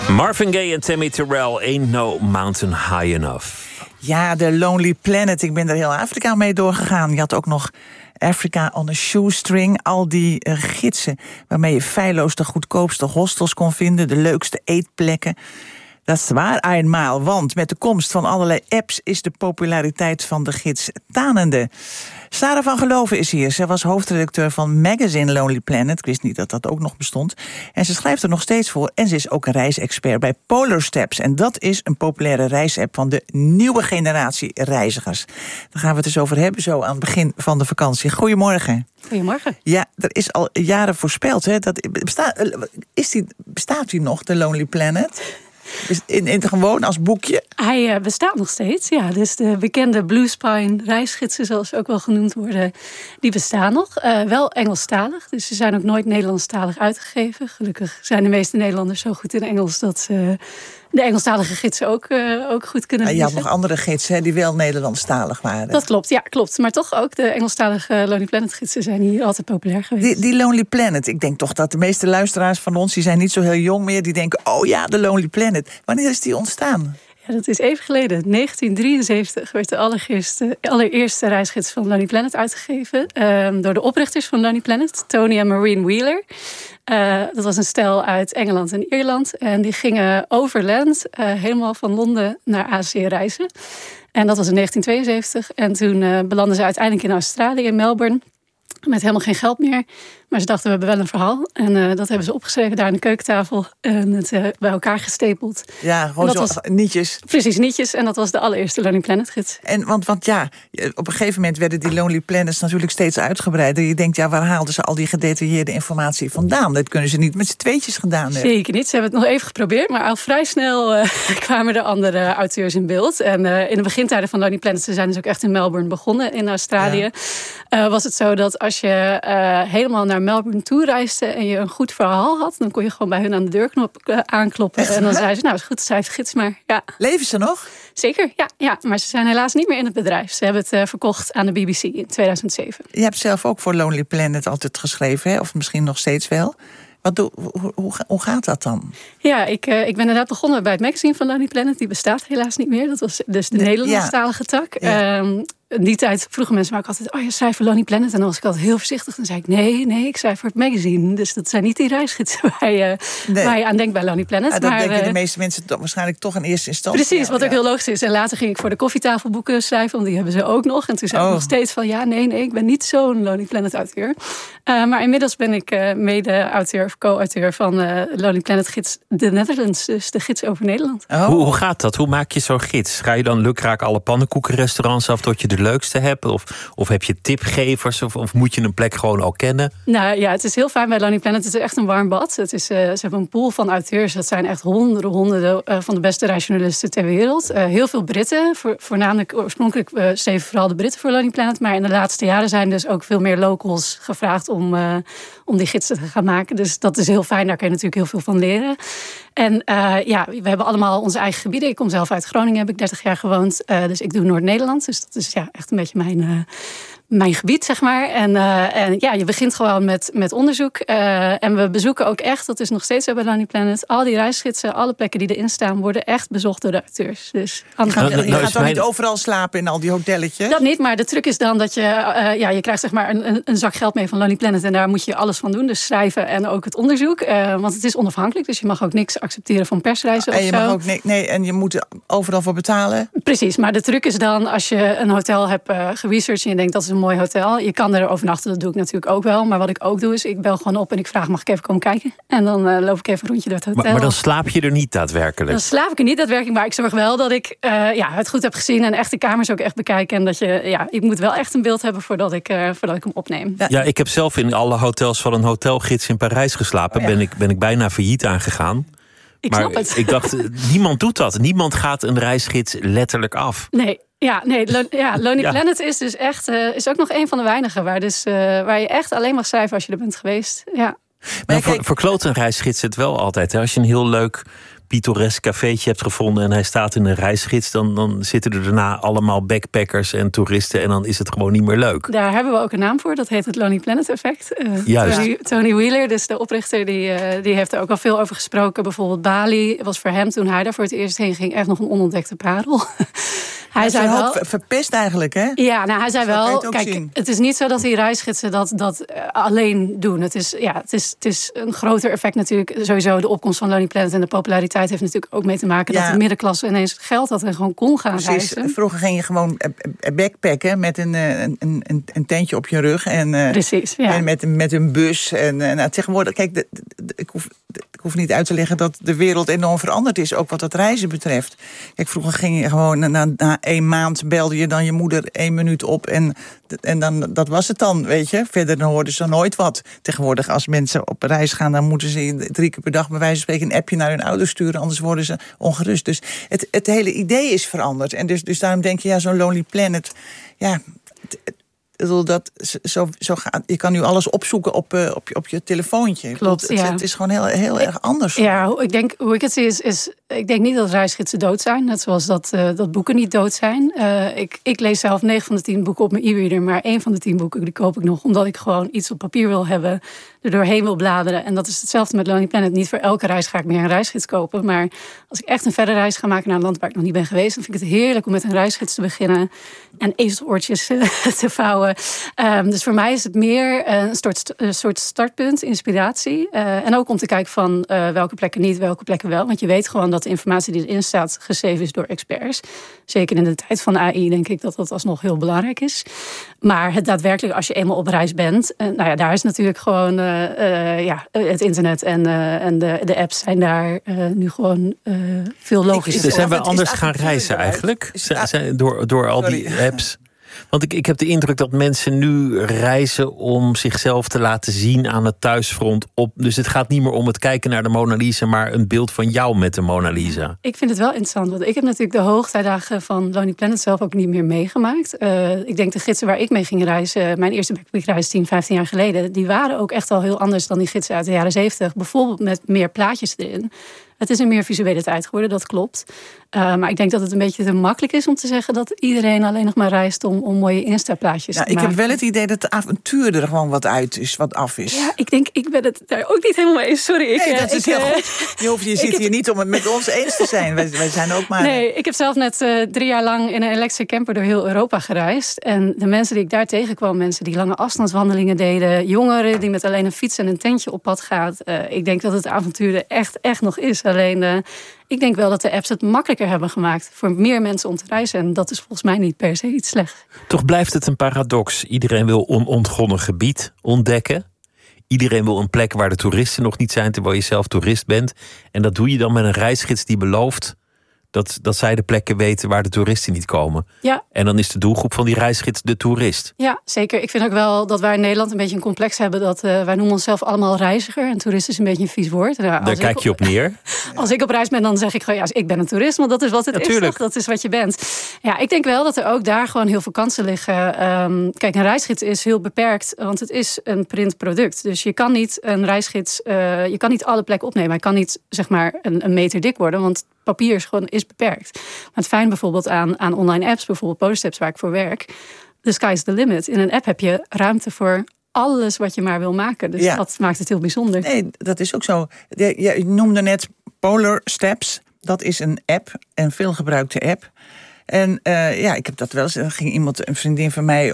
Marvin Gaye en Tammy Terrell, Ain't No Mountain High Enough. Ja, de Lonely Planet. Ik ben er heel Afrika mee doorgegaan. Je had ook nog Africa on a Shoestring. Al die gidsen waarmee je feilloos de goedkoopste hostels kon vinden. De leukste eetplekken. Dat is waar eenmaal, want met de komst van allerlei apps is de populariteit van de gids tanende. Sarah van Geloven is hier. Ze was hoofdredacteur van Magazine Lonely Planet. Ik wist niet dat dat ook nog bestond. En ze schrijft er nog steeds voor. En ze is ook een reisexpert bij Polar Steps. En dat is een populaire reisapp van de nieuwe generatie reizigers. Daar gaan we het dus over hebben zo aan het begin van de vakantie. Goedemorgen. Goedemorgen. Ja, er is al jaren voorspeld. Hè, bestaat die nog, de Lonely Planet? Gewoon als boekje? Hij bestaat nog steeds, ja. Dus de bekende Blue Spine reisgidsen, zoals ze ook wel genoemd worden, die bestaan nog. Wel Engelstalig, dus ze zijn ook nooit Nederlandstalig uitgegeven. Gelukkig zijn de meeste Nederlanders zo goed in Engels dat ze de Engelstalige gidsen ook goed kunnen lezen. Je had nog andere gidsen die wel Nederlandstalig waren. Dat klopt, ja, klopt. Maar toch ook de Engelstalige Lonely Planet gidsen zijn hier altijd populair geweest. Die Lonely Planet, ik denk toch dat de meeste luisteraars van ons, die zijn niet zo heel jong meer, die denken, oh ja, de Lonely Planet. Wanneer is die ontstaan? Ja, dat is even geleden. 1973 werd de allereerste reisgids van Lonely Planet uitgegeven. Door de oprichters van Lonely Planet, Tony en Maureen Wheeler. Dat was een stel uit Engeland en Ierland. En die gingen overland, helemaal van Londen naar Azië reizen. En dat was in 1972. En toen belanden ze uiteindelijk in Australië, in Melbourne. Met helemaal geen geld meer. Maar ze dachten, we hebben wel een verhaal. En dat hebben ze opgeschreven daar aan de keukentafel. En het bij elkaar gestapeld. Ja, gewoon zo nietjes. Precies, nietjes. En dat was de allereerste Lonely Planet gids. En want ja, op een gegeven moment werden die Lonely Planets natuurlijk steeds uitgebreider. Je denkt, ja, waar haalden ze al die gedetailleerde informatie vandaan? Dat kunnen ze niet met z'n tweetjes gedaan hebben. Zeker niet. Ze hebben het nog even geprobeerd. Maar al vrij snel kwamen er andere auteurs in beeld. En in de begintijden van Lonely Planet, ze zijn dus ook echt in Melbourne begonnen, in Australië. Ja. Was het zo dat als je helemaal naar Melbourne toe reisde en je een goed verhaal had, dan kon je gewoon bij hun aan de deurknop aankloppen. Echt? En dan zei ze, nou, is goed, schrijf gids maar. Ja. Leven ze nog? Zeker, ja. Maar ze zijn helaas niet meer in het bedrijf. Ze hebben het verkocht aan de BBC in 2007. Je hebt zelf ook voor Lonely Planet altijd geschreven, hè? Of misschien nog steeds wel. Hoe gaat dat dan? Ja, ik ben inderdaad begonnen bij het magazine van Lonely Planet. Die bestaat helaas niet meer. Dat was dus de Nederlandstalige tak. Ja. In die tijd vroegen mensen me ook altijd, je schrijft voor Lonely Planet. En dan was ik altijd heel voorzichtig. Dan zei ik, nee, ik schrijf voor het magazine. Dus dat zijn niet die reisgidsen waar je aan denkt bij Lonely Planet. Ja, dat denken de meeste mensen waarschijnlijk toch in eerste instantie. Precies, wat ook heel logisch is. En later ging ik voor de koffietafelboeken schrijven, want die hebben ze ook nog. En toen zei ik nog steeds van, nee, ik ben niet zo'n Lonely Planet auteur. Maar inmiddels ben ik mede-auteur of co-auteur van Lonely Planet gids The Netherlands. Dus de gids over Nederland. Oh. Hoe gaat dat? Hoe maak je zo'n gids? Ga je dan lukraak alle pannenkoekenrestaurants af tot je de leukste hebt? Of heb je tipgevers? Of moet je een plek gewoon al kennen? Nou ja, het is heel fijn bij Lonely Planet. Het is echt een warm bad. Ze hebben een pool van auteurs. Dat zijn echt honderden van de beste reisjournalisten ter wereld. Heel veel Britten. Voornamelijk oorspronkelijk schreven vooral de Britten voor Lonely Planet. Maar in de laatste jaren zijn dus ook veel meer locals gevraagd om die gidsen te gaan maken. Dus dat is heel fijn. Daar kun je natuurlijk heel veel van leren. En we hebben allemaal onze eigen gebieden. Ik kom zelf uit Groningen, heb ik 30 jaar gewoond. Dus ik doe Noord-Nederland. Dus dat is echt een beetje mijn gebied, zeg maar. En je begint gewoon met onderzoek. En we bezoeken ook echt, dat is nog steeds zo bij Lonely Planet, al die reisgidsen, alle plekken die erin staan, worden echt bezocht door de auteurs. Dus je gaat toch niet overal slapen in al die hotelletjes? Dat niet, maar de truc is dan dat je krijgt zeg maar een zak geld mee van Lonely Planet en daar moet je alles van doen. Dus schrijven en ook het onderzoek. Want het is onafhankelijk, dus je mag ook niks accepteren van persreizen of zo. Mag ook en je moet er overal voor betalen? Precies, maar de truc is dan als je een hotel hebt geresearched en je denkt dat is een mooi hotel. Je kan er overnachten, dat doe ik natuurlijk ook wel. Maar wat ik ook doe is, ik bel gewoon op en ik vraag, mag ik even komen kijken? En dan loop ik even een rondje door het hotel. Maar dan slaap je er niet daadwerkelijk? Dan slaap ik er niet daadwerkelijk, maar ik zorg wel dat ik het goed heb gezien en echt de kamers ook echt bekijken. En dat ik moet wel echt een beeld hebben voordat ik hem opneem. Ja, ik heb zelf in alle hotels van een hotelgids in Parijs geslapen. Oh ja. Ben ik bijna failliet aangegaan. Ik dacht, niemand doet dat. Niemand gaat een reisgids letterlijk af. Nee. Lonely Planet is dus echt is ook nog een van de weinigen waar je echt alleen mag schrijven als je er bent geweest. Ja. Maar verkloot een reisgids het wel altijd. Hè? Als je een heel leuk pittoresk cafeetje hebt gevonden en hij staat in een reisgids, dan zitten er daarna allemaal backpackers en toeristen en dan is het gewoon niet meer leuk. Daar hebben we ook een naam voor, dat heet het Lonely Planet effect. Juist. Tony Wheeler, dus de oprichter, die heeft er ook al veel over gesproken. Bijvoorbeeld Bali was voor hem, toen hij daar voor het eerst heen ging, echt nog een onontdekte parel. Hij zei wel verpest eigenlijk, hè? Ja, nou, hij zei wel, kijk, het is niet zo dat die reisgidsen dat alleen doen. Het is een groter effect natuurlijk. Sowieso de opkomst van Lonely Planet en de populariteit heeft natuurlijk ook mee te maken dat de middenklasse ineens geld had en gewoon kon gaan reizen. Vroeger ging je gewoon backpacken met een tentje op je rug en, precies, ja. En met een bus. En tegenwoordig, kijk, ik hoef niet uit te leggen dat de wereld enorm veranderd is, ook wat dat reizen betreft. Kijk, vroeger ging je gewoon na 1 maand belde je dan je moeder 1 minuut op en dan, dat was het dan, weet je. Verder dan hoorden ze nooit wat. Tegenwoordig als mensen op reis gaan, dan moeten ze 3 keer per dag bij wijze van spreken een appje naar hun ouders sturen, anders worden ze ongerust. Dus het hele idee is veranderd. En dus daarom denk je, zo'n Lonely Planet, dat zo gaat. Je kan nu alles opzoeken op je telefoontje. Klopt, het is gewoon heel erg anders. Ja, hoe ik het zie is ik denk niet dat reisgidsen dood zijn. Net zoals dat boeken niet dood zijn. Ik lees zelf 9 van de 10 boeken op mijn e-reader. Maar 1 van de 10 boeken die koop ik nog omdat ik gewoon iets op papier wil hebben. Er doorheen wil bladeren. En dat is hetzelfde met Lonely Planet. Niet voor elke reis ga ik meer een reisgids kopen. Maar als ik echt een verre reis ga maken naar een land waar ik nog niet ben geweest, dan vind ik het heerlijk om met een reisgids te beginnen. En ezeloortjes te vouwen. Dus voor mij is het meer een soort startpunt, inspiratie. En ook om te kijken van welke plekken niet, welke plekken wel. Want je weet gewoon dat de informatie die erin staat geschreven is door experts. Zeker in de tijd van AI denk ik dat dat alsnog heel belangrijk is. Maar het daadwerkelijk, als je eenmaal op reis bent, daar is natuurlijk gewoon het internet en de apps zijn daar nu gewoon veel logischer. Zijn we anders gaan reizen eigenlijk? Door al die apps? Want ik heb de indruk dat mensen nu reizen om zichzelf te laten zien aan het thuisfront. Dus het gaat niet meer om het kijken naar de Mona Lisa, maar een beeld van jou met de Mona Lisa. Ik vind het wel interessant, want ik heb natuurlijk de hoogtijdagen van Lonely Planet zelf ook niet meer meegemaakt. Ik denk de gidsen waar ik mee ging reizen, mijn eerste backpackreis 10, 15 jaar geleden, die waren ook echt al heel anders dan die gidsen uit de jaren 70. Bijvoorbeeld met meer plaatjes erin. Het is een meer visuele tijd geworden, dat klopt. Maar ik denk dat het een beetje te makkelijk is om te zeggen dat iedereen alleen nog maar reist om mooie Insta-plaatjes te maken. Ik heb wel het idee dat de avontuur er gewoon wat uit is, wat af is. Ja, ik ben het daar ook niet helemaal mee eens. Sorry. Dat is heel goed. Je zit hier niet om het met ons eens te zijn. Wij zijn ook maar... Nee, ik heb zelf net 3 jaar lang in een elektrische camper door heel Europa gereisd. En de mensen die ik daar tegenkwam, mensen die lange afstandswandelingen deden, jongeren die met alleen een fiets en een tentje op pad gaat. Ik denk dat het avontuur er echt nog is. Alleen, ik denk wel dat de apps het makkelijker hebben gemaakt voor meer mensen om te reizen. En dat is volgens mij niet per se iets slechts. Toch blijft het een paradox. Iedereen wil onontgonnen gebied ontdekken. Iedereen wil een plek waar de toeristen nog niet zijn, terwijl je zelf toerist bent. En dat doe je dan met een reisgids die belooft dat zij de plekken weten waar de toeristen niet komen. Ja. En dan is de doelgroep van die reisgids de toerist. Ja, zeker. Ik vind ook wel dat wij in Nederland een beetje een complex hebben. Dat wij noemen onszelf allemaal reiziger. En toerist is een beetje een vies woord. Daar kijk je op neer. Als ik op reis ben, dan zeg ik gewoon, ik ben een toerist. Want dat is wat het is, toch? Dat is wat je bent. Ja, ik denk wel dat er ook daar gewoon heel veel kansen liggen. Kijk, een reisgids is heel beperkt. Want het is een printproduct. Dus je kan niet een reisgids, je kan niet alle plekken opnemen. Hij kan niet, zeg maar, een meter dik worden. Want papier is beperkt. Maar het fijn bijvoorbeeld aan online apps, bijvoorbeeld Post-apps waar ik voor werk, the sky's the limit. In een app heb je ruimte voor alles wat je maar wil maken. Dus dat maakt het heel bijzonder. Nee, dat is ook zo. Je noemde net Polar Steps. Dat is een app, een veelgebruikte app. En ik heb dat wel eens. Er ging een vriendin van mij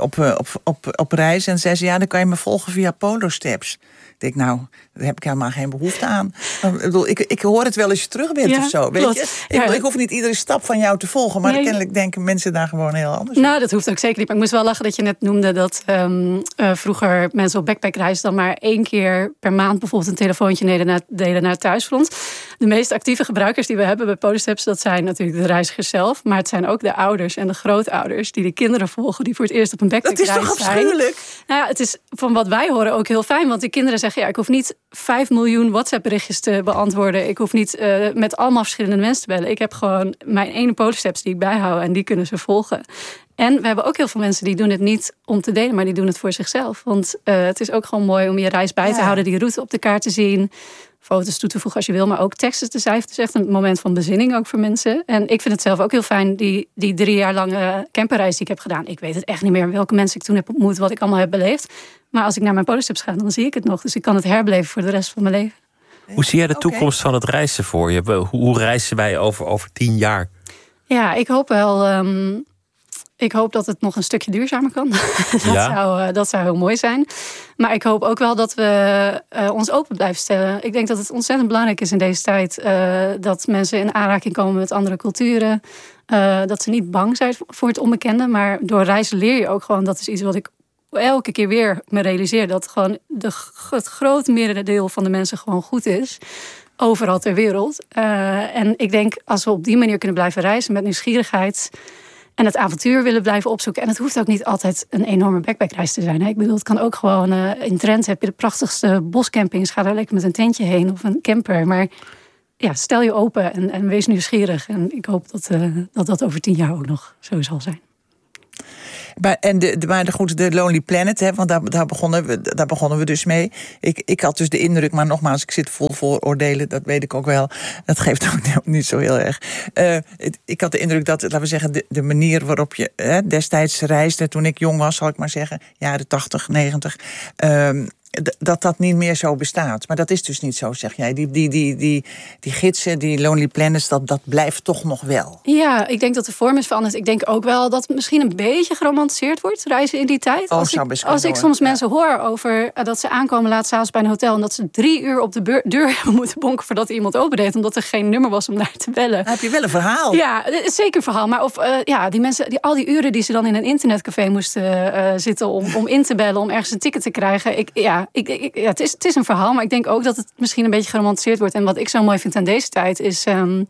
op reis en zei ze, dan kan je me volgen via Polar Steps. Ik denk, daar heb ik helemaal geen behoefte aan. Ik hoor het wel als je terug bent of zo. Weet je? Ik hoef niet iedere stap van jou te volgen. Maar kennelijk denken mensen daar gewoon heel anders over. Nou, dat hoeft ook zeker niet. Maar ik moest wel lachen dat je net noemde dat vroeger mensen op backpackreis dan maar 1 keer per maand bijvoorbeeld een telefoontje deden naar het thuisfront. De meest actieve gebruikers die we hebben bij Post-apps, dat zijn natuurlijk de reizigers zelf. Maar het zijn ook de ouders en de grootouders die de kinderen volgen die voor het eerst op een backpackreis zijn. Dat is toch afschuwelijk? Nou ja, het is van wat wij horen ook heel fijn. Want die kinderen zeggen, ik hoef niet 5 miljoen WhatsApp-berichtjes te beantwoorden. Ik hoef niet met allemaal verschillende mensen te bellen. Ik heb gewoon mijn ene Post-apps die ik bijhoud en die kunnen ze volgen. En we hebben ook heel veel mensen die doen het niet om te delen, maar die doen het voor zichzelf. Want het is ook gewoon mooi om je reis bij te houden, die route op de kaart te zien. foto's toe te voegen als je wil, maar ook teksten te schrijven. Het is echt een moment van bezinning ook voor mensen. En ik vind het zelf ook heel fijn, die 3 jaar lange camperreis die ik heb gedaan. Ik weet het echt niet meer welke mensen ik toen heb ontmoet, wat ik allemaal heb beleefd. Maar als ik naar mijn Polarsteps ga, dan zie ik het nog. Dus ik kan het herbeleven voor de rest van mijn leven. Hoe zie jij de toekomst van het reizen voor je? Hoe reizen wij over 10 jaar? Ja, ik hoop wel. Ik hoop dat het nog een stukje duurzamer kan. Dat zou heel mooi zijn. Maar ik hoop ook wel dat we ons open blijven stellen. Ik denk dat het ontzettend belangrijk is in deze tijd dat mensen in aanraking komen met andere culturen. Dat ze niet bang zijn voor het onbekende. Maar door reizen leer je ook gewoon, dat is iets wat ik elke keer weer me realiseer, dat gewoon het grote merendeel van de mensen gewoon goed is. Overal ter wereld. En ik denk, als we op die manier kunnen blijven reizen met nieuwsgierigheid en het avontuur willen blijven opzoeken. En het hoeft ook niet altijd een enorme backpackreis te zijn. Hè? Ik bedoel, het kan ook gewoon in Drenthe heb je de prachtigste boscampings. Ga daar lekker met een tentje heen of een camper. Maar ja, stel je open en wees nieuwsgierig. En ik hoop dat over 10 jaar ook nog zo zal zijn. Maar goed, de Lonely Planet, hè, want daar begonnen we dus mee. Ik had dus de indruk, maar nogmaals, ik zit vol vooroordelen, dat weet ik ook wel. Dat geeft ook niet zo heel erg. Ik had de indruk dat, laten we zeggen, de manier waarop je destijds reisde, toen ik jong was, zal ik maar zeggen, jaren 80, 90... dat niet meer zo bestaat. Maar dat is dus niet zo, zeg jij. Die gidsen, die Lonely Planets, dat blijft toch nog wel. Ja, ik denk dat de vorm is veranderd. Ik denk ook wel dat het misschien een beetje geromantiseerd wordt, reizen in die tijd. Als ik soms mensen hoor over dat ze aankomen laat 's avonds bij een hotel en dat ze 3 uur op de deur hebben moeten bonken voordat iemand opendeed, omdat er geen nummer was om daar te bellen. Dan heb je wel een verhaal. Ja, zeker een verhaal. Maar die mensen, al die uren die ze dan in een internetcafé moesten zitten om in te bellen, om ergens een ticket te krijgen. Het is een verhaal, maar ik denk ook dat het misschien een beetje geromantiseerd wordt. En wat ik zo mooi vind aan deze tijd is,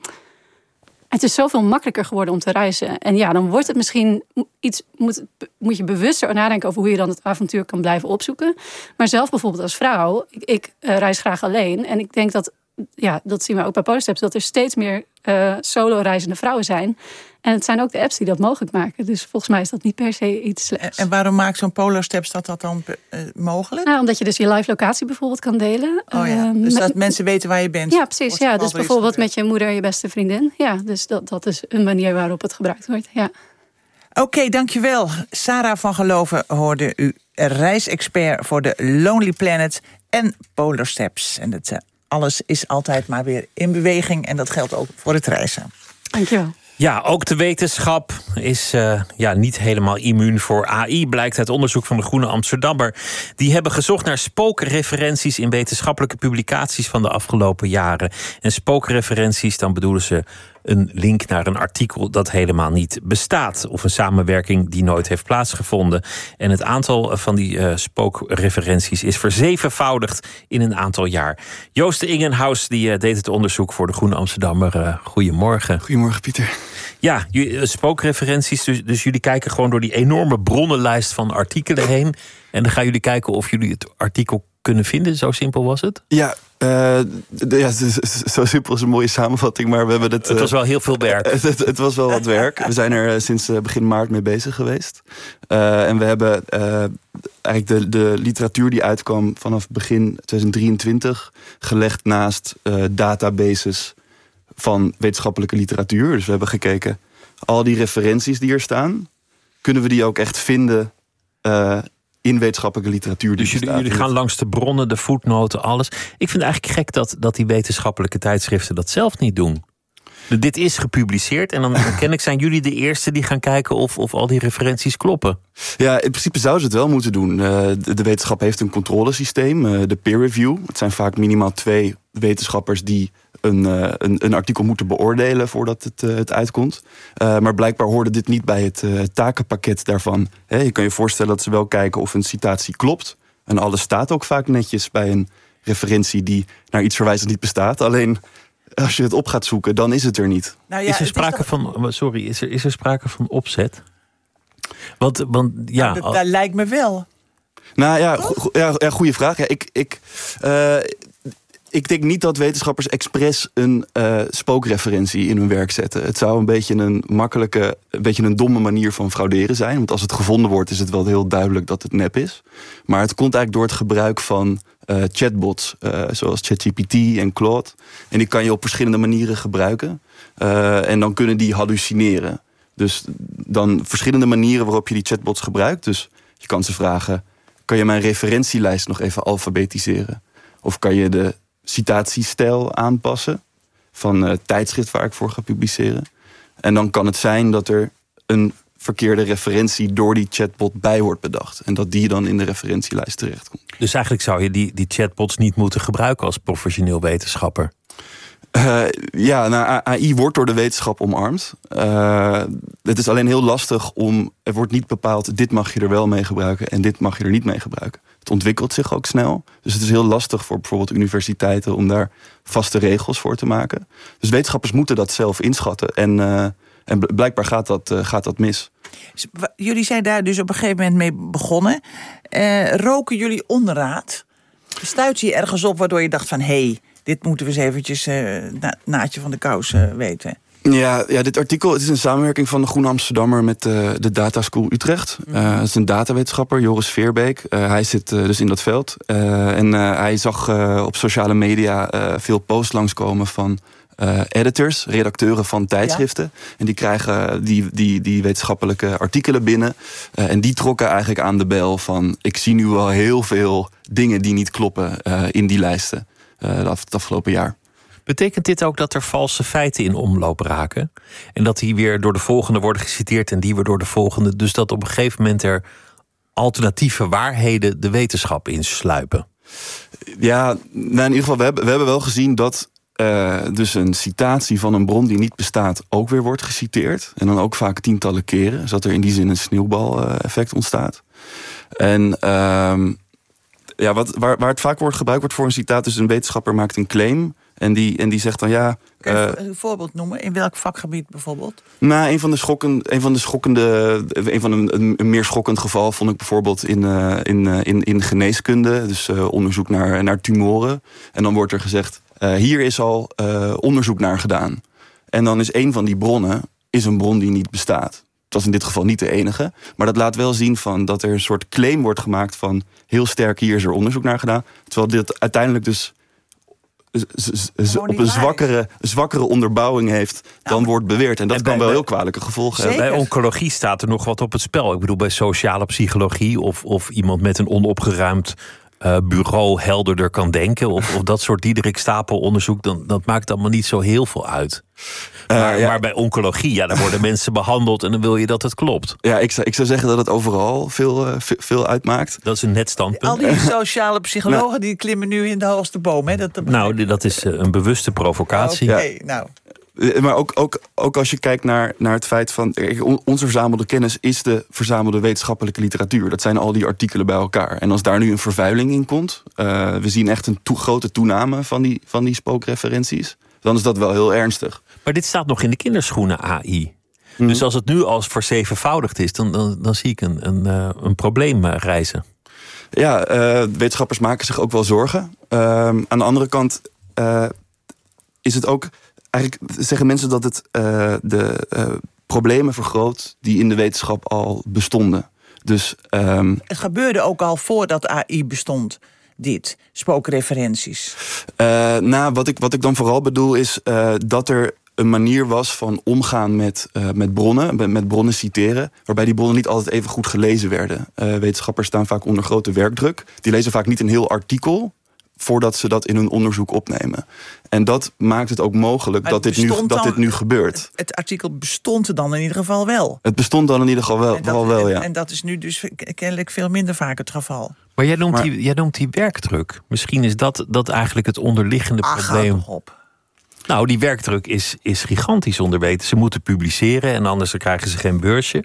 het is zoveel makkelijker geworden om te reizen. En ja, dan wordt het misschien moet je bewuster nadenken over hoe je dan het avontuur kan blijven opzoeken. Maar zelf bijvoorbeeld als vrouw, ik reis graag alleen. En ik denk dat zien we ook bij Polarsteps, dat er steeds meer solo-reizende vrouwen zijn. En het zijn ook de apps die dat mogelijk maken. Dus volgens mij is dat niet per se iets slechts. En waarom maakt zo'n Polarsteps dat dan mogelijk? Nou, omdat je dus je live locatie bijvoorbeeld kan delen. Dus dat mensen weten waar je bent. Ja, precies. Ja, dus bijvoorbeeld met je moeder, je beste vriendin. Ja, dus dat is een manier waarop het gebruikt wordt. Ja. Oké, dankjewel. Sarah van Geloven hoorde u, reisexpert voor de Lonely Planet en Polarsteps. En het alles is altijd maar weer in beweging. En dat geldt ook voor het reizen. Dankjewel. Ja, ook de wetenschap is niet helemaal immuun voor AI, blijkt uit onderzoek van de Groene Amsterdammer. Die hebben gezocht naar spookreferenties in wetenschappelijke publicaties van de afgelopen jaren. En spookreferenties, dan bedoelen ze een link naar een artikel dat helemaal niet bestaat, of een samenwerking die nooit heeft plaatsgevonden. En het aantal van die spookreferenties is verzevenvoudigd in een aantal jaar. Joost de Ingenhaus die deed het onderzoek voor de Groene Amsterdammer. Goedemorgen. Goedemorgen, Pieter. Ja, spookreferenties, dus jullie kijken gewoon door die enorme bronnenlijst van artikelen heen. En dan gaan jullie kijken of jullie het artikel kunnen vinden. Zo simpel was het? Ja, zo simpel is een mooie samenvatting, maar we hebben het was wel heel veel werk. Het was wel wat werk. We zijn er sinds begin maart mee bezig geweest. En we hebben eigenlijk de literatuur die uitkwam vanaf begin 2023 gelegd naast databases van wetenschappelijke literatuur. Dus we hebben gekeken, al die referenties die er staan, kunnen we die ook echt vinden in wetenschappelijke literatuur. Dus jullie gaan langs de bronnen, de voetnoten, alles. Ik vind het eigenlijk gek dat die wetenschappelijke tijdschriften dat zelf niet doen. Dit is gepubliceerd en dan kennelijk zijn jullie de eerste die gaan kijken of al die referenties kloppen. Ja, in principe zouden ze het wel moeten doen. De wetenschap heeft een controlesysteem, de peer review. Het zijn vaak minimaal 2 wetenschappers die een artikel moeten beoordelen voordat het uitkomt. Maar blijkbaar hoorde dit niet bij het takenpakket daarvan. Je kan je voorstellen dat ze wel kijken of een citatie klopt. En alles staat ook vaak netjes bij een referentie die naar iets verwijst dat niet bestaat. Alleen als je het op gaat zoeken, dan is het er niet. Nou ja, is er sprake van, is er sprake van opzet? Want ja, dat lijkt me wel. Nou ja, goede vraag. Ja, ik denk niet dat wetenschappers expres een spookreferentie in hun werk zetten. Het zou een beetje een domme manier van frauderen zijn. Want als het gevonden wordt, is het wel heel duidelijk dat het nep is. Maar het komt eigenlijk door het gebruik van chatbots, zoals ChatGPT en Claude. En die kan je op verschillende manieren gebruiken. En dan kunnen die hallucineren. Dus dan verschillende manieren waarop je die chatbots gebruikt. Dus je kan ze vragen, kan je mijn referentielijst nog even alfabetiseren? Of kan je de citatiestijl aanpassen van het tijdschrift waar ik voor ga publiceren? En dan kan het zijn dat er een verkeerde referentie door die chatbot bij wordt bedacht. En dat die dan in de referentielijst terechtkomt. Dus eigenlijk zou je die chatbots niet moeten gebruiken als professioneel wetenschapper. AI wordt door de wetenschap omarmd. Het is alleen heel lastig er wordt niet bepaald, dit mag je er wel mee gebruiken en dit mag je er niet mee gebruiken. Het ontwikkelt zich ook snel. Dus het is heel lastig voor bijvoorbeeld universiteiten om daar vaste regels voor te maken. Dus wetenschappers moeten dat zelf inschatten. En blijkbaar gaat dat mis. Jullie zijn daar dus op een gegeven moment mee begonnen. Roken jullie onderraad? Stuit je ergens op waardoor je dacht van hé, dit moeten we eens eventjes naadje van de kous weten? Ja, dit artikel, het is een samenwerking van de Groene Amsterdammer met de Data School Utrecht. Dat is een datawetenschapper, Joris Veerbeek. Hij zit dus in dat veld. Hij zag op sociale media veel posts langskomen van editors, redacteuren van tijdschriften. Ja. En die krijgen die wetenschappelijke artikelen binnen. En die trokken eigenlijk aan de bel van, ik zie nu wel heel veel dingen die niet kloppen in die lijsten het afgelopen jaar. Betekent dit ook dat er valse feiten in omloop raken? En dat die weer door de volgende worden geciteerd en die weer door de volgende. Dus dat op een gegeven moment er alternatieve waarheden de wetenschap insluipen? Ja, in ieder geval, we hebben wel gezien dat dus een citatie van een bron die niet bestaat ook weer wordt geciteerd. En dan ook vaak tientallen keren. Zodat er in die zin een sneeuwbaleffect ontstaat. En waar het vaak gebruikt wordt voor een citaat, dus een wetenschapper maakt een claim. En die zegt dan ja. Kun je een voorbeeld noemen? In welk vakgebied bijvoorbeeld? Nou, een meer schokkend geval vond ik bijvoorbeeld in geneeskunde. Dus onderzoek naar tumoren. En dan wordt er gezegd, hier is al onderzoek naar gedaan. En dan is een van die bronnen een bron die niet bestaat. Dat is in dit geval niet de enige. Maar dat laat wel zien dat er een soort claim wordt gemaakt van heel sterk, hier is er onderzoek naar gedaan. Terwijl dit uiteindelijk dus op een zwakkere onderbouwing heeft dan wordt beweerd. En dat kan wel heel kwalijke gevolgen hebben. Bij oncologie staat er nog wat op het spel. Ik bedoel, bij sociale psychologie of iemand met een onopgeruimd bureau helderder kan denken. Of dat soort Diederik Stapel onderzoek. Dat maakt allemaal niet zo heel veel uit. Maar bij oncologie, daar worden mensen behandeld en dan wil je dat het klopt. Ja, ik zou zeggen dat het overal veel uitmaakt. Dat is een net standpunt. Al die sociale psychologen die klimmen nu in de hoogste boom. Hè? Dat is een bewuste provocatie. Maar ook als je kijkt naar het feit van onze verzamelde kennis is de verzamelde wetenschappelijke literatuur. Dat zijn al die artikelen bij elkaar. En als daar nu een vervuiling in komt, we zien echt een grote toename van die spookreferenties, dan is dat wel heel ernstig. Maar dit staat nog in de kinderschoenen, AI. Dus als het nu al verzevenvoudigd is, dan zie ik een probleem rijzen. Ja, wetenschappers maken zich ook wel zorgen. Aan de andere kant is het ook, eigenlijk zeggen mensen dat het de problemen vergroot die in de wetenschap al bestonden. Dus, het gebeurde ook al voordat AI bestond, dit, spookreferenties. Wat ik dan vooral bedoel is dat er een manier was van omgaan met bronnen, met bronnen citeren, waarbij die bronnen niet altijd even goed gelezen werden. Wetenschappers staan vaak onder grote werkdruk. Die lezen vaak niet een heel artikel voordat ze dat in hun onderzoek opnemen. En dat maakt het ook mogelijk dat dit nu gebeurt. Het artikel bestond er dan in ieder geval wel. Het bestond dan in ieder geval wel, ja. En dat is nu dus kennelijk veel minder vaak het geval. Maar jij noemt die werkdruk. Misschien is dat eigenlijk het onderliggende probleem. Houd op. Nou, die werkdruk is gigantisch onder weten. Ze moeten publiceren en anders krijgen ze geen beursje.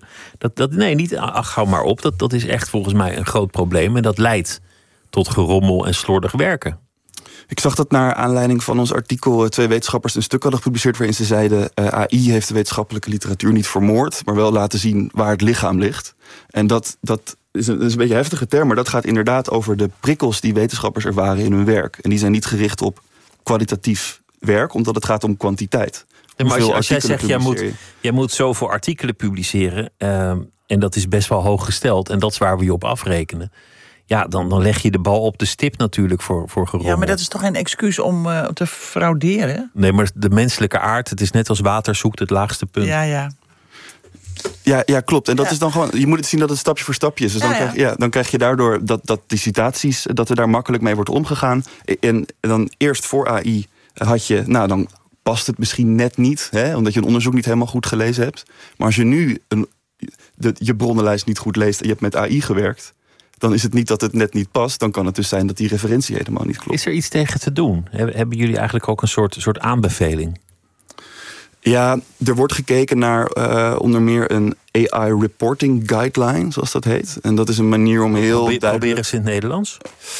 Hou maar op. Dat is echt volgens mij een groot probleem. En dat leidt tot gerommel en slordig werken. Ik zag dat naar aanleiding van ons artikel 2 wetenschappers een stuk hadden gepubliceerd waarin ze zeiden AI heeft de wetenschappelijke literatuur niet vermoord, maar wel laten zien waar het lichaam ligt. En dat is een beetje een heftige term, maar dat gaat inderdaad over de prikkels die wetenschappers ervaren in hun werk. En die zijn niet gericht op kwalitatief werk, omdat het gaat om kwantiteit. Maar als jij zegt, jij moet zoveel artikelen publiceren, en dat is best wel hoog gesteld, en dat is waar we je op afrekenen. Ja, dan leg je de bal op de stip natuurlijk voor gerommel. Ja, maar dat is toch geen excuus om te frauderen? Nee, maar de menselijke aard, het is net als water zoekt het laagste punt. Ja. Ja, klopt. En dat is dan gewoon. Je moet het zien dat het stapje voor stapje is. Dus dan krijg je daardoor dat die citaties, dat er daar makkelijk mee wordt omgegaan. En dan eerst voor AI had je, dan past het misschien net niet, hè, omdat je een onderzoek niet helemaal goed gelezen hebt. Maar als je nu je bronnenlijst niet goed leest en je hebt met AI gewerkt, dan is het niet dat het net niet past. Dan kan het dus zijn dat die referentie helemaal niet klopt. Is er iets tegen te doen? Hebben jullie eigenlijk ook een soort aanbeveling? Ja, er wordt gekeken naar onder meer een AI reporting guideline, zoals dat heet. En dat is een manier om heel duidelijk... Proberen ze in het Nederlands?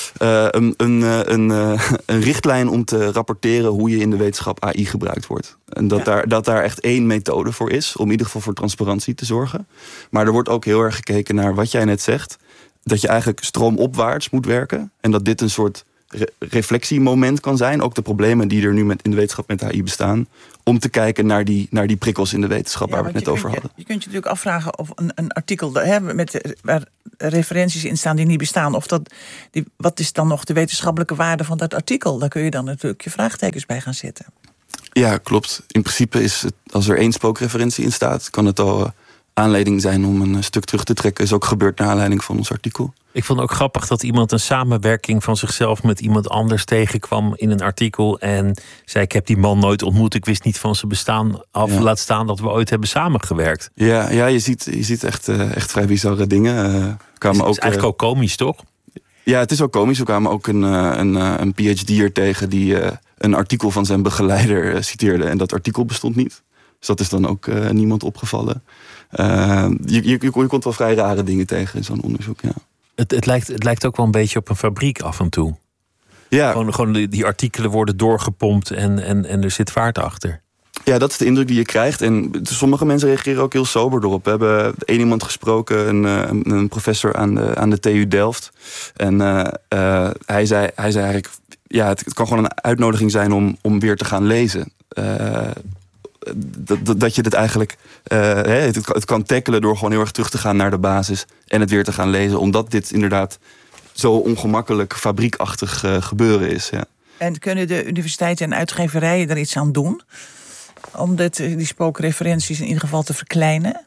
Een richtlijn om te rapporteren hoe je in de wetenschap AI gebruikt wordt. En dat daar echt één methode voor is, om in ieder geval voor transparantie te zorgen. Maar er wordt ook heel erg gekeken naar wat jij net zegt. Dat je eigenlijk stroomopwaarts moet werken. En dat dit een soort reflectiemoment kan zijn. Ook de problemen die er nu in de wetenschap met AI bestaan. Om te kijken naar die prikkels in de wetenschap waar we het net over hadden. Je kunt je natuurlijk afvragen of een artikel waar referenties in staan die niet bestaan. Wat is dan nog de wetenschappelijke waarde van dat artikel? Daar kun je dan natuurlijk je vraagtekens bij gaan zetten. Ja, klopt. In principe is het, als er één spookreferentie in staat, kan het al aanleiding zijn om een stuk terug te trekken. Is ook gebeurd naar aanleiding van ons artikel. Ik vond het ook grappig dat iemand een samenwerking van zichzelf met iemand anders tegenkwam in een artikel en zei: ik heb die man nooit ontmoet, ik wist niet van zijn bestaan af. Ja. Laat staan dat we ooit hebben samengewerkt. Ja, je ziet echt vrij bizarre dingen. Het is eigenlijk ook komisch, toch? Ja, het is ook komisch. We kwamen ook een PhD'er tegen die een artikel van zijn begeleider citeerde en dat artikel bestond niet. Dus dat is dan ook niemand opgevallen. Je komt wel vrij rare dingen tegen in zo'n onderzoek, ja. Het lijkt ook wel een beetje op een fabriek af en toe. Ja. Gewoon die artikelen worden doorgepompt en er zit vaart achter. Ja, dat is de indruk die je krijgt. En sommige mensen reageren ook heel sober erop. We hebben één iemand gesproken, een professor aan de TU Delft. En hij zei eigenlijk, ja, het kan gewoon een uitnodiging zijn om weer te gaan lezen. Dat je dit eigenlijk het kan tackelen door gewoon heel erg terug te gaan naar de basis en het weer te gaan lezen, omdat dit inderdaad zo ongemakkelijk fabriekachtig gebeuren is. Ja. En kunnen de universiteiten en uitgeverijen er iets aan doen om die spookreferenties in ieder geval te verkleinen?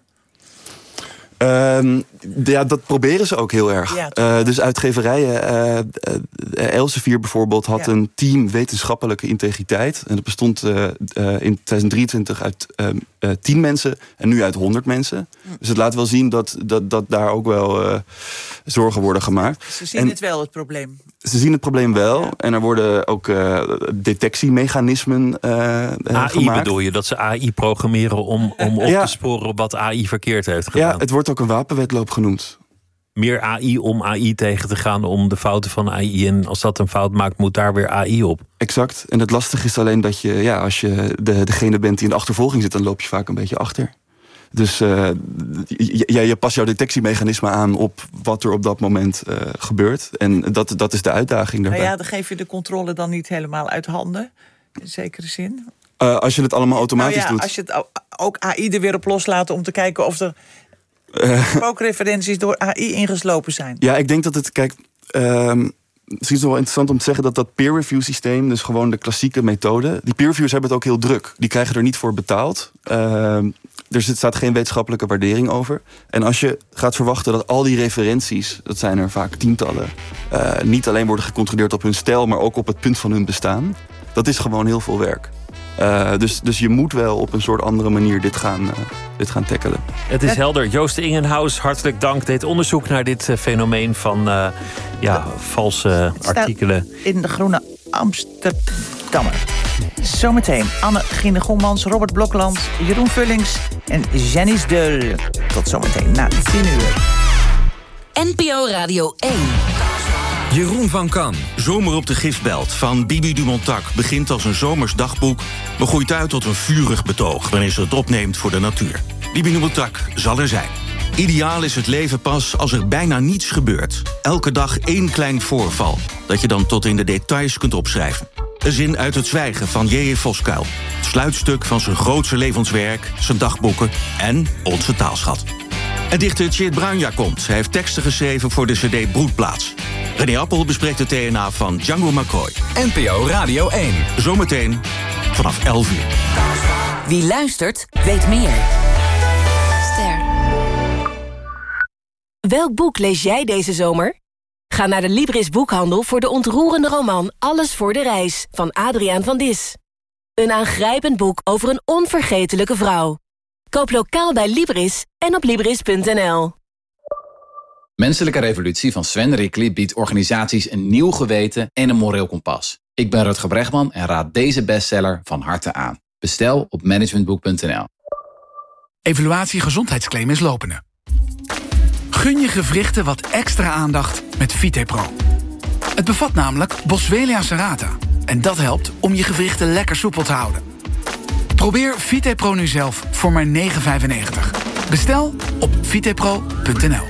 Dat proberen ze ook heel erg. Ja, dus uitgeverijen, Elsevier bijvoorbeeld had een team wetenschappelijke integriteit. En dat bestond in 2023 uit 10 mensen en nu uit 100 mensen. Dus het laat wel zien dat daar ook wel zorgen worden gemaakt. Ze zien het wel, het probleem. Ze zien het probleem wel. Ja. En er worden ook detectiemechanismen AI gemaakt. Bedoel je? Dat ze AI programmeren om op te sporen wat AI verkeerd heeft gedaan? Ja, het wordt ook een wapenwedloop genoemd. Meer AI om AI tegen te gaan, om de fouten van AI. En als dat een fout maakt, moet daar weer AI op. Exact. En het lastige is alleen dat je, als je degene bent die in de achtervolging zit, dan loop je vaak een beetje achter. Dus je past jouw detectiemechanisme aan op wat er op dat moment gebeurt. En dat is de uitdaging daarbij. Nou ja, dan geef je de controle dan niet helemaal uit handen. In zekere zin. Als je het allemaal automatisch doet. Als je het ook AI er weer op loslaat om te kijken of er spookreferenties door AI ingeslopen zijn. Ja, ik denk dat het, kijk, misschien is het wel interessant om te zeggen dat peer review systeem, dus gewoon de klassieke methode, die peer reviewers hebben het ook heel druk. Die krijgen er niet voor betaald. Er staat geen wetenschappelijke waardering over. En als je gaat verwachten dat al die referenties, dat zijn er vaak tientallen, niet alleen worden gecontroleerd op hun stijl, maar ook op het punt van hun bestaan, dat is gewoon heel veel werk. Dus je moet wel op een soort andere manier dit gaan tackelen. Het is helder. Joost Ingenhaus, hartelijk dank. Deed onderzoek naar dit fenomeen van valse artikelen. In de Groene Amsterdammer. Zometeen Anne Ginne-Gommans, Robert Blokland, Jeroen Vullings en Janice Deul. Tot zometeen na 10 uur. NPO Radio 1. Jeroen van Kan. Zomer op de Gifbelt van Bibi Dumontac begint als een zomers dagboek, maar groeit uit tot een vurig betoog wanneer ze het opneemt voor de natuur. Bibi Dumontac zal er zijn. Ideaal is het leven pas als er bijna niets gebeurt. Elke dag één klein voorval, dat je dan tot in de details kunt opschrijven. Een zin uit Het Zwijgen van J.J. Voskuil. Het sluitstuk van zijn grootste levenswerk, zijn dagboeken en onze taalschat. En dichter Tjeerd Bruinja komt. Hij heeft teksten geschreven voor de cd Broedplaats. René Appel bespreekt de TNA van Django McCoy. NPO Radio 1. Zometeen vanaf 11 uur. Wie luistert, weet meer. Ster. Welk boek lees jij deze zomer? Ga naar de Libris Boekhandel voor de ontroerende roman Alles voor de reis van Adriaan van Dis. Een aangrijpend boek over een onvergetelijke vrouw. Koop lokaal bij Libris en op Libris.nl. Menselijke Revolutie van Sven Rickly biedt organisaties een nieuw geweten en een moreel kompas. Ik ben Rutger Bregman en raad deze bestseller van harte aan. Bestel op managementboek.nl. Evaluatie gezondheidsclaim is lopende. Gun je gewrichten wat extra aandacht met VitePro. Het bevat namelijk Boswellia serrata. En dat helpt om je gewrichten lekker soepel te houden. Probeer VitePro nu zelf voor maar €9,95. Bestel op vitepro.nl.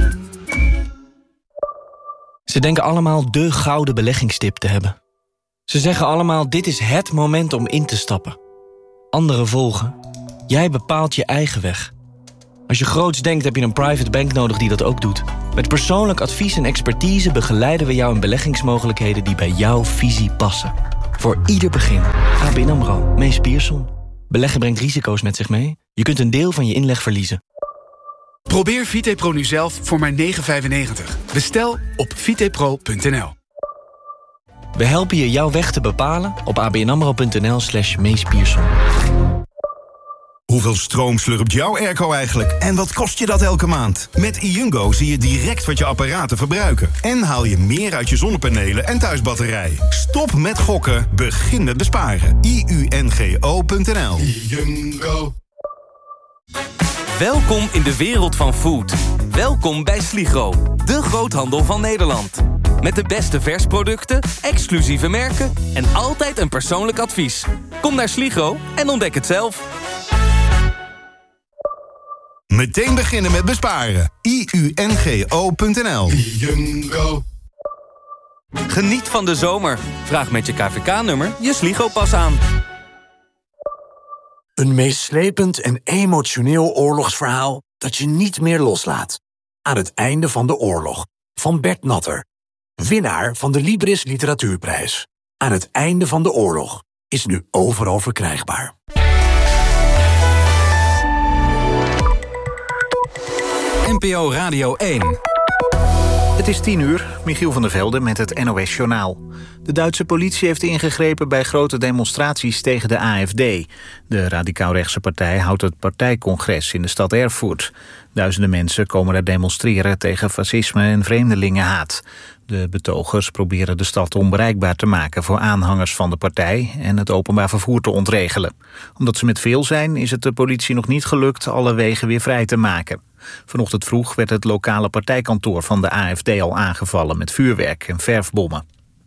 Ze denken allemaal de gouden beleggingstip te hebben. Ze zeggen allemaal, dit is het moment om in te stappen. Anderen volgen. Jij bepaalt je eigen weg. Als je groots denkt, heb je een private bank nodig die dat ook doet. Met persoonlijk advies en expertise begeleiden we jou in beleggingsmogelijkheden die bij jouw visie passen. Voor ieder begin. ABN AMRO. Mees Pierson. Beleggen brengt risico's met zich mee. Je kunt een deel van je inleg verliezen. Probeer VitePro nu zelf voor maar €9,95. Bestel op vitepro.nl. We helpen je jouw weg te bepalen op abnamro.nl/Mees Pierson. Hoeveel stroom slurpt jouw airco eigenlijk? En wat kost je dat elke maand? Met iUngo zie je direct wat je apparaten verbruiken. En haal je meer uit je zonnepanelen en thuisbatterij. Stop met gokken, begin met besparen. iUNGO.nl. iUngo. Welkom in de wereld van food. Welkom bij Sligro, de groothandel van Nederland. Met de beste versproducten, exclusieve merken en altijd een persoonlijk advies. Kom naar Sligro en ontdek het zelf. Meteen beginnen met besparen. iUNGO.nl. iUngo. Geniet van de zomer. Vraag met je KVK-nummer je Sligro-pas aan. Een meeslepend en emotioneel oorlogsverhaal dat je niet meer loslaat. Aan het einde van de oorlog. Van Bert Natter. Winnaar van de Libris Literatuurprijs. Aan het einde van de oorlog. Is nu overal verkrijgbaar. NPO Radio 1. Het is 10 uur, Michiel van der Velde met het NOS-journaal. De Duitse politie heeft ingegrepen bij grote demonstraties tegen de AfD. De radicaal-rechtse partij houdt het partijcongres in de stad Erfurt. Duizenden mensen komen daar demonstreren tegen fascisme en vreemdelingenhaat. De betogers proberen de stad onbereikbaar te maken voor aanhangers van de partij en het openbaar vervoer te ontregelen. Omdat ze met veel zijn, is het de politie nog niet gelukt alle wegen weer vrij te maken. Vanochtend vroeg werd het lokale partijkantoor van de AfD al aangevallen met vuurwerk en verfbommen.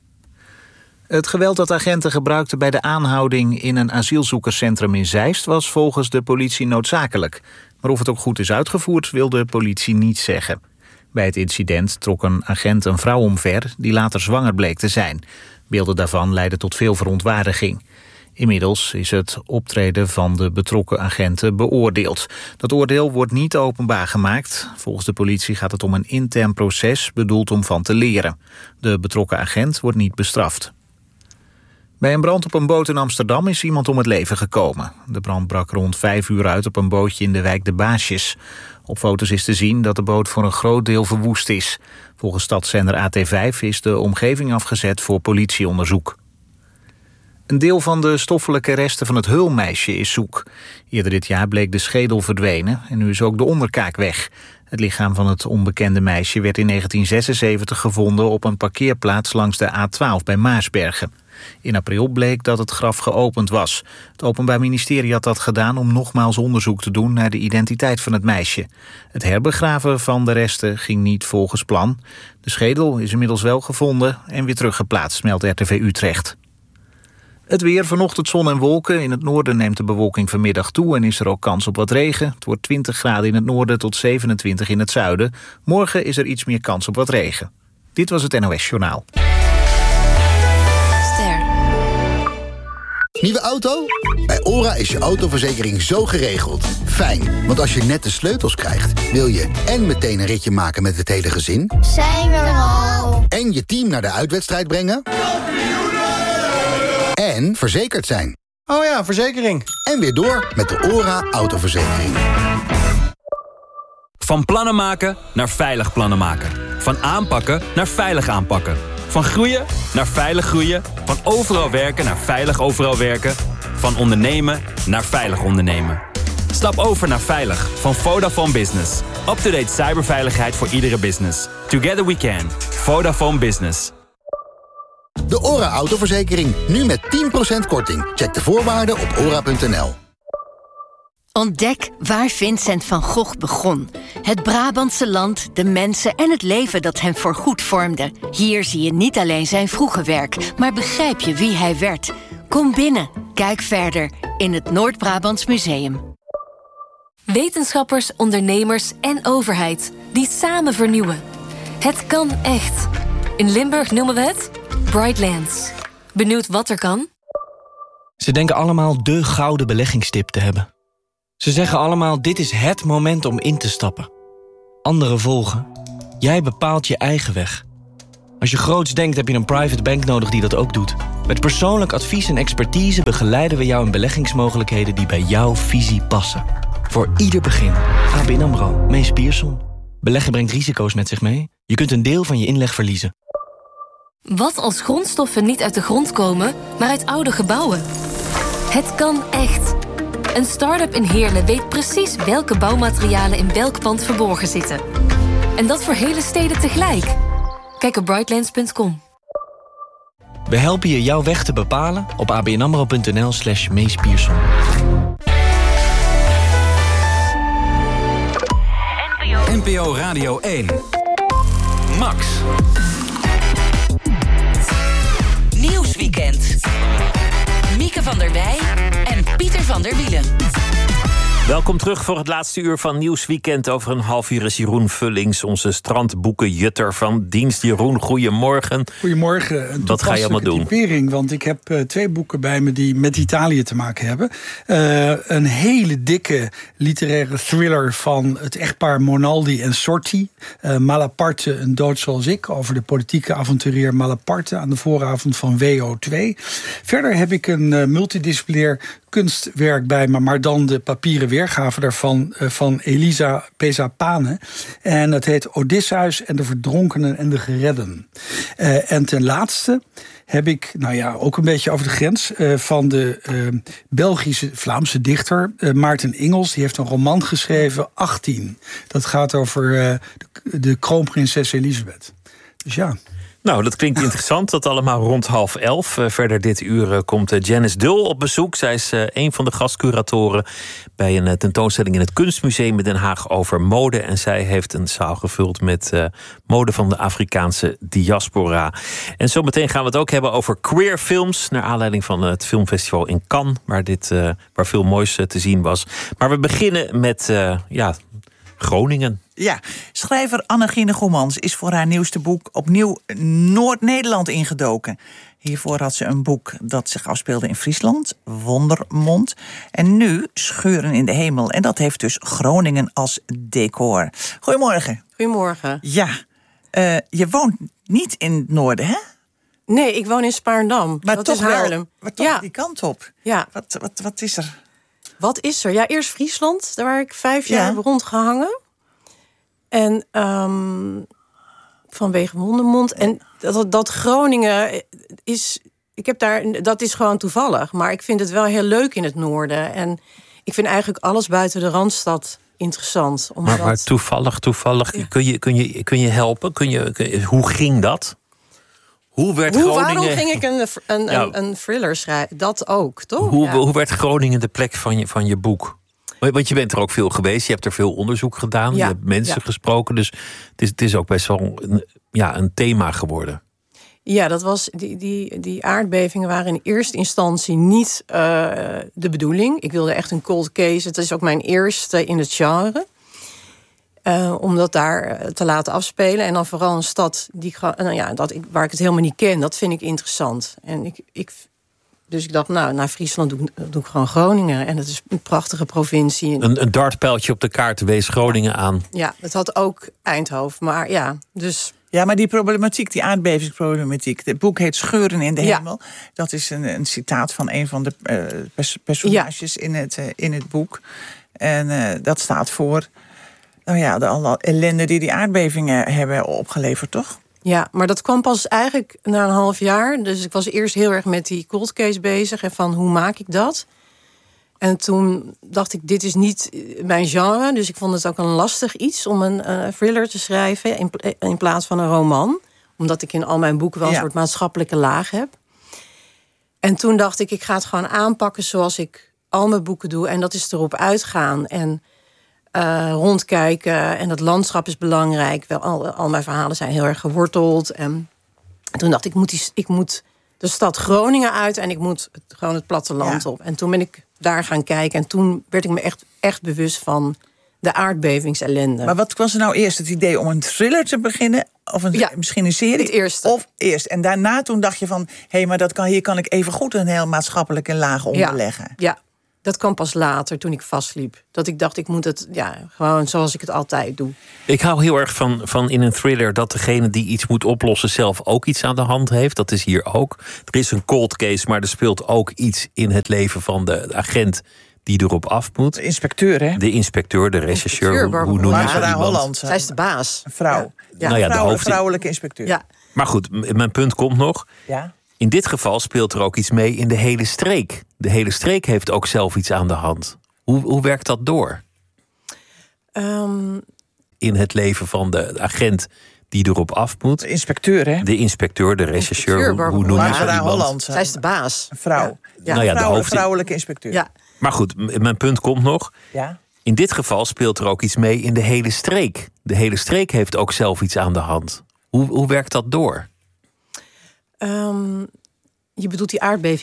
Het geweld dat agenten gebruikten bij de aanhouding in een asielzoekerscentrum in Zeist was volgens de politie noodzakelijk. Maar of het ook goed is uitgevoerd, wil de politie niet zeggen. Bij het incident trok een agent een vrouw omver die later zwanger bleek te zijn. Beelden daarvan leidden tot veel verontwaardiging. Inmiddels is het optreden van de betrokken agenten beoordeeld. Dat oordeel wordt niet openbaar gemaakt. Volgens de politie gaat het om een intern proces bedoeld om van te leren. De betrokken agent wordt niet bestraft. Bij een brand op een boot in Amsterdam is iemand om het leven gekomen. De brand brak rond 5 uur uit op een bootje in de wijk De Baasjes. Op foto's is te zien dat de boot voor een groot deel verwoest is. Volgens stadszender AT5 is de omgeving afgezet voor politieonderzoek. Een deel van de stoffelijke resten van het Heulmeisje is zoek. Eerder dit jaar bleek de schedel verdwenen en nu is ook de onderkaak weg. Het lichaam van het onbekende meisje werd in 1976 gevonden op een parkeerplaats langs de A12 bij Maarsbergen. In april bleek dat het graf geopend was. Het Openbaar Ministerie had dat gedaan om nogmaals onderzoek te doen naar de identiteit van het meisje. Het herbegraven van de resten ging niet volgens plan. De schedel is inmiddels wel gevonden en weer teruggeplaatst, meldt RTV Utrecht. Het weer, vanochtend zon en wolken. In het noorden neemt de bewolking vanmiddag toe en is er ook kans op wat regen. Het wordt 20 graden in het noorden tot 27 in het zuiden. Morgen is er iets meer kans op wat regen. Dit was het NOS Journaal. Ster. Nieuwe auto? Bij OHRA is je autoverzekering zo geregeld. Fijn, want als je net de sleutels krijgt... wil je en meteen een ritje maken met het hele gezin... Zijn we er al? En je team naar de uitwedstrijd brengen... En verzekerd zijn. Oh ja, verzekering. En weer door met de OHRA autoverzekering. Van plannen maken naar veilig plannen maken. Van aanpakken naar veilig aanpakken. Van groeien naar veilig groeien. Van overal werken naar veilig overal werken. Van ondernemen naar veilig ondernemen. Stap over naar veilig van Vodafone Business. Up-to-date cyberveiligheid voor iedere business. Together we can. Vodafone Business. De OHRA autoverzekering. Nu met 10% korting. Check de voorwaarden op ora.nl. Ontdek waar Vincent van Gogh begon. Het Brabantse land, de mensen en het leven dat hem voorgoed vormde. Hier zie je niet alleen zijn vroege werk, maar begrijp je wie hij werd. Kom binnen, kijk verder in het Noord-Brabants Museum. Wetenschappers, ondernemers en overheid die samen vernieuwen. Het kan echt. In Limburg noemen we het Brightlands. Benieuwd wat er kan? Ze denken allemaal de gouden beleggingstip te hebben. Ze zeggen allemaal, dit is het moment om in te stappen. Anderen volgen. Jij bepaalt je eigen weg. Als je groots denkt, heb je een private bank nodig die dat ook doet. Met persoonlijk advies en expertise begeleiden we jou in beleggingsmogelijkheden die bij jouw visie passen. Voor ieder begin. ABN AMRO, Mees Pierson. Beleggen brengt risico's met zich mee. Je kunt een deel van je inleg verliezen. Wat als grondstoffen niet uit de grond komen, maar uit oude gebouwen? Het kan echt. Een start-up in Heerlen weet precies welke bouwmaterialen in welk pand verborgen zitten. En dat voor hele steden tegelijk. Kijk op brightlands.com. We helpen je jouw weg te bepalen op abnamro.nl/Mees Pierson. NPO Radio 1. Max. Nieuwsweekend. Mieke van der Wij en Pieter van der Wielen. Welkom terug voor het laatste uur van Nieuwsweekend. Over een half uur is Jeroen Vullings, onze strandboekenjutter van dienst. Jeroen, goedemorgen. Goedemorgen. Wat ga je allemaal doen? Typering, want ik heb 2 boeken bij me die met Italië te maken hebben. Een hele dikke literaire thriller van het echtpaar Monaldi en Sorti. Malaparte, een dood zoals ik. Over de politieke avonturier Malaparte aan de vooravond van WO2. Verder heb ik een multidisciplinair kunstwerk bij me, maar dan de papieren weergave daarvan van Elisa Pesapane. En dat heet Odysseus en de verdronkenen en de geredden. En ten laatste heb ik, ook een beetje over de grens, van de Belgische-Vlaamse dichter Maarten Ingels. Die heeft een roman geschreven, 18. Dat gaat over de kroonprinses Elisabeth. Dus ja. Nou, dat klinkt interessant. Dat allemaal rond 10:30. Verder dit uur komt Janice Dul op bezoek. Zij is een van de gastcuratoren bij een tentoonstelling in het Kunstmuseum in Den Haag over mode. En zij heeft een zaal gevuld met mode van de Afrikaanse diaspora. En zometeen gaan we het ook hebben over queer films. Naar aanleiding van het filmfestival in Cannes, waar veel moois te zien was. Maar we beginnen met Groningen. Ja, schrijver Annegine Goemans is voor haar nieuwste boek opnieuw Noord-Nederland ingedoken. Hiervoor had ze een boek dat zich afspeelde in Friesland, Wondermond. En nu Scheuren in de Hemel. En dat heeft dus Groningen als decor. Goedemorgen. Goedemorgen. Ja, je woont niet in het noorden, hè? Nee, ik woon in Spaarndam. Maar dat toch is Haarlem. wel, maar toch die kant op. Ja. Wat is er? Wat is er? Ja, eerst Friesland. Daar waar ik 5 jaar heb rondgehangen. En vanwege Wondermond. En dat Groningen is... dat is gewoon toevallig. Maar ik vind het wel heel leuk in het noorden. En ik vind eigenlijk alles buiten de Randstad interessant. Maar toevallig. Ja. Kun je helpen? Hoe ging dat? Hoe werd Groningen... Waarom ging ik een thriller schrijven? Dat ook, toch? Hoe werd Groningen de plek van je boek? Want je bent er ook veel geweest. Je hebt er veel onderzoek gedaan. Je hebt mensen gesproken. Dus het is ook best wel een thema geworden. Ja, dat was die aardbevingen waren in eerste instantie niet de bedoeling. Ik wilde echt een cold case. Het is ook mijn eerste in het genre. Om dat daar te laten afspelen. En dan vooral een stad waar ik het helemaal niet ken. Dat vind ik interessant. En Dus ik dacht, naar Friesland doe ik gewoon Groningen. En dat is een prachtige provincie. Een dartpijltje op de kaart wees Groningen aan. Ja, dat had ook Eindhoven. Maar ja, dus... Ja, maar die problematiek, die aardbevingsproblematiek. Het boek heet Scheuren in de Hemel. Dat is een citaat van een van de personages in het boek. En dat staat voor alle ellende die aardbevingen hebben opgeleverd, toch? Ja, maar dat kwam pas eigenlijk na een half jaar. Dus ik was eerst heel erg met die cold case bezig. En van, hoe maak ik dat? En toen dacht ik, dit is niet mijn genre. Dus ik vond het ook een lastig iets om een thriller te schrijven in plaats van een roman. Omdat ik in al mijn boeken wel een soort maatschappelijke laag heb. En toen dacht ik ga het gewoon aanpakken zoals ik al mijn boeken doe. En dat is erop uitgaan en rondkijken. En dat landschap is belangrijk. Al mijn verhalen zijn heel erg geworteld. En toen dacht ik moet de stad Groningen uit en ik moet gewoon het platteland op. En toen ben ik daar gaan kijken. En toen werd ik me echt bewust van de aardbevingsellende. Maar wat was er nou eerst, het idee om een thriller te beginnen? Of misschien een serie? Het eerste. Of eerst. En daarna toen dacht je van, maar hier kan ik even goed een heel maatschappelijke laag onderleggen. Ja, dat kwam pas later, toen ik vastliep. Dat ik dacht, ik moet het gewoon zoals ik het altijd doe. Ik hou heel erg van in een thriller dat degene die iets moet oplossen zelf ook iets aan de hand heeft. Dat is hier ook. Er is een cold case, maar er speelt ook iets in het leven van de agent die erop af moet. De inspecteur, hè? De inspecteur, de rechercheur. Hoe noem je zo iemand? Zij is de baas. Een vrouw. De vrouwelijke inspecteur. Ja. Maar goed, mijn punt komt nog. Ja. In dit geval speelt er ook iets mee in de hele streek. De hele streek heeft ook zelf iets aan de hand. Hoe werkt dat door? In het leven van de agent die erop af moet. De inspecteur, hè? De inspecteur, de rechercheur. Hoe noem je zo iemand? Zij is de baas. Een vrouw. De vrouwelijke inspecteur. Ja. Maar goed, mijn punt komt nog. Ja. In dit geval speelt er ook iets mee in de hele streek. De hele streek heeft ook zelf iets aan de hand. Hoe werkt dat door? Je bedoelt die aardbeving